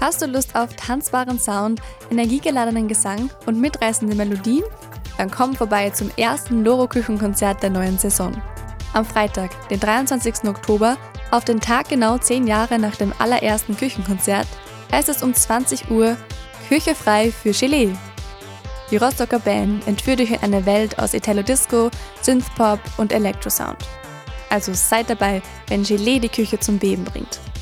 Hast du Lust auf tanzbaren Sound, energiegeladenen Gesang und mitreißende Melodien? Dann komm vorbei zum ersten Loro-Küchenkonzert der neuen Saison. Am Freitag, den 23. Oktober, auf den Tag genau 10 Jahre nach dem allerersten Küchenkonzert, heißt es um 20 Uhr Küche frei für Gelee. Die Rostocker Band entführt dich in eine Welt aus Italo-Disco, Synthpop und Elektrosound. Also seid dabei, wenn Gelee die Küche zum Beben bringt.